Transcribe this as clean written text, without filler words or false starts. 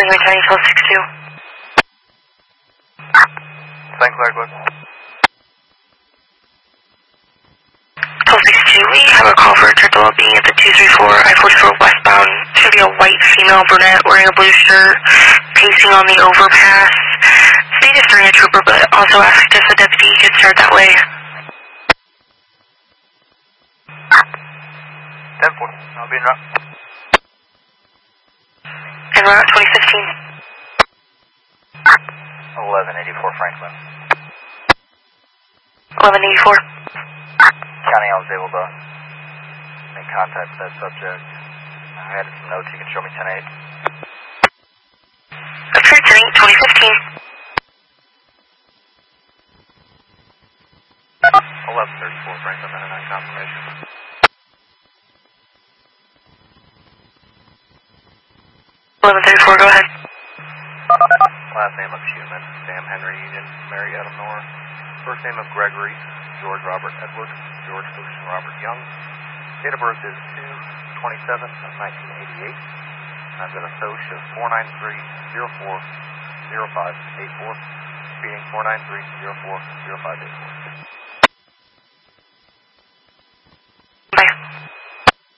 Penguin 10-1262. St. Clair, good. 1262, we have a call for a trickle being at the 234 I-44 westbound. Should be a white female brunette wearing a blue shirt, pacing on the overpass. State is during a trooper, but also asked if a deputy could start that way. 10-4, I'll be in route. En route 2015. 1184 Franklin. 1184. County, I was able to make contact with that subject. I had some notes, you can show me 10-8. That's great, 10-8, 2015. 1134 Franklin, 99 confirmation. 1134, go ahead. Last name of Human, Sam Henry Union, Mary Adam Noor. First name of Gregory, George Robert Edward, George Lucian Robert Young. Date of birth is 2/27 of 1988. I've got a SOCH of 493-04-0584. Speeding 493-04-0584.